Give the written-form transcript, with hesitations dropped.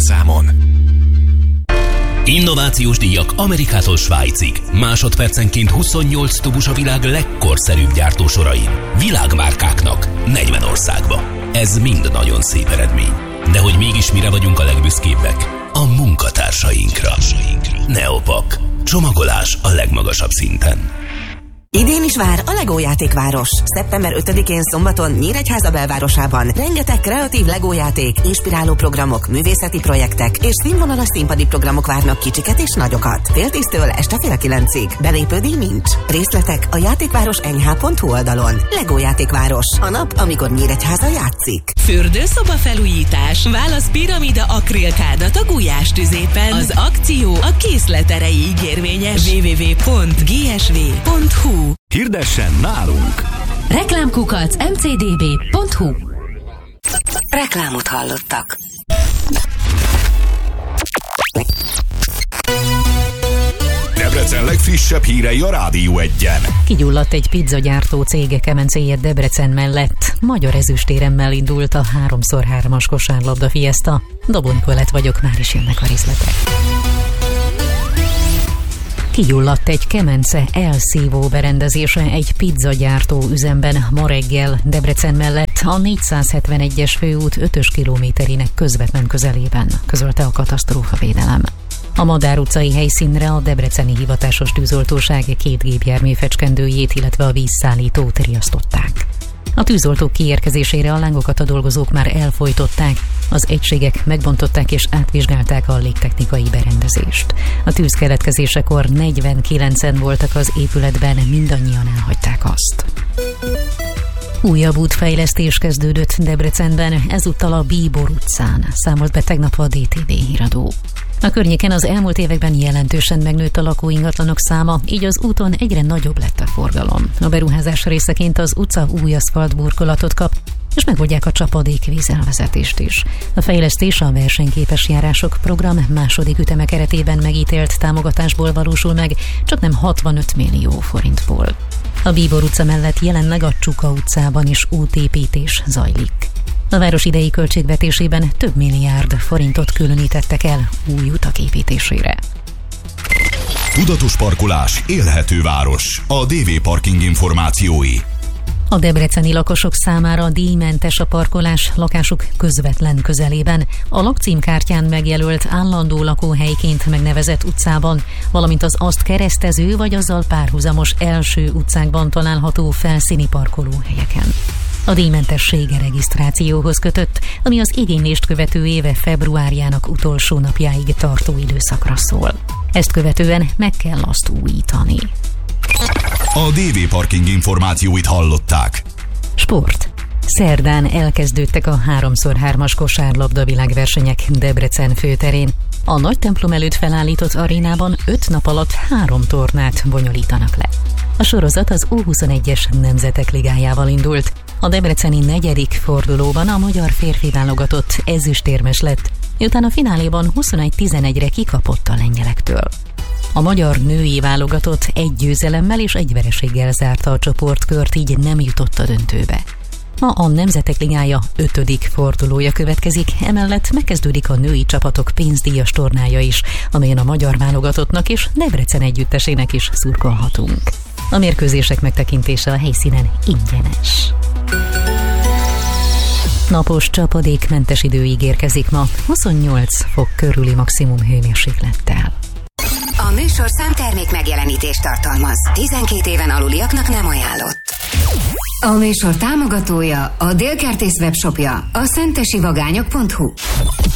telefonszámon. Innovációs díjak Amerikától Svájcig. Másodpercenként 28 tubus a világ legkorszerűbb gyártósorain. Világmárkáknak 40 országba. Ez mind nagyon szép eredmény. De hogy mégis mire vagyunk a legbüszkébbek? A munkatársainkra. Neopak. Csomagolás a legmagasabb szinten. Idén is vár a LEGO játékváros. Szeptember 5-én szombaton Nyíregyháza belvárosában rengeteg kreatív LEGO játék, inspiráló programok, művészeti projektek és színvonalas színpadi programok várnak kicsiket és nagyokat. Fél 10-től este fél 9-ig. Belépődíj nincs. Részletek a játékváros.nh.hu oldalon. LEGO játékváros. A nap, amikor Nyíregyháza játszik. Fürdőszoba felújítás. Válasz Piramida akrilkádat a Gulyástüzépen. Az akció a készlet erejéig érvényes. www.gsv.hu. Hirdessen nálunk! Reklámkukac mcdb.hu. Reklámot hallottak. Debrecen legfrissebb hírei a Rádió 1-en. Kigyulladt egy pizzagyártó cége kemencéje Debrecen mellett. Magyar ezüstéremmel indult a 3x3-as kosárlabda fiesta. Dobony Colett vagyok, már is jönnek a részletek. Kigyulladt egy kemence elszívó berendezése egy pizzagyártó üzemben ma reggel Debrecen mellett a 471-es főút 5-ös kilométerének közvetlen közelében, közölte a katasztrófavédelem. A Madár utcai helyszínre a debreceni hivatásos tűzoltóság 2 gépjármű fecskendőjét, illetve a vízszállítót riasztották. A tűzoltók kiérkezésére a lángokat a dolgozók már elfojtották, az egységek megbontották és átvizsgálták a légtechnikai berendezést. A tűz keletkezésekor 49-en voltak az épületben, mindannyian elhagyták azt. Újabb útfejlesztés kezdődött Debrecenben, ezúttal a Bíbor utcán, számolt be tegnap a DTV híradó. A környéken az elmúlt években jelentősen megnőtt a lakóingatlanok száma, így az úton egyre nagyobb lett a forgalom. A beruházás részeként az utca új aszfaltburkolatot kap, és megoldják a csapadékvíz elvezetést is. A fejlesztés a versenyképes járások program második üteme keretében megítélt támogatásból valósul meg, csaknem 65 millió forintból. A Bíbor utca mellett jelenleg a Csuka utcában is útépítés zajlik. A város idei költségvetésében több milliárd forintot különítettek el új utak építésére. Tudatos parkolás, élhető város. A DV Parking információi. A debreceni lakosok számára díjmentes a parkolás lakásuk közvetlen közelében, a lakcímkártyán megjelölt állandó lakóhelyként megnevezett utcában, valamint az azt keresztező vagy azzal párhuzamos első utcákban található felszíni parkolóhelyeken. A díjmentesség regisztrációhoz kötött, ami az igénylést követő éve februárjának utolsó napjáig tartó időszakra szól. Ezt követően meg kell azt újítani. A DV Parking információit hallották. Sport. Szerdán elkezdődtek a 3x3-as kosárlabda világversenyek Debrecen főterén. A nagy templom előtt felállított arénában 5 nap alatt 3 tornát bonyolítanak le. A sorozat az U21-es Nemzetek Ligájával indult. A debreceni 4. fordulóban a magyar férfi válogatott ezüstérmes lett, miután a fináléban 21-11-re kikapott a lengyelektől. A magyar női válogatott 1 győzelemmel és 1 vereséggel zárta a csoportkört, így nem jutott a döntőbe. Ma a Nemzetek Ligája 5. fordulója következik, emellett megkezdődik a női csapatok pénzdíjas tornája is, amelyen a magyar válogatottnak és Debrecen együttesének is szurkolhatunk. A mérkőzések megtekintése a helyszínen ingyenes. Napos, csapadékmentes idő ígérkezik ma, 28 fok körüli maximum hőmérséklettel. A műsorszám termék megjelenítést tartalmaz. 12 éven aluliaknak nem ajánlott. A műsor támogatója, a Délkertész webshopja, a szentesivagányok.hu.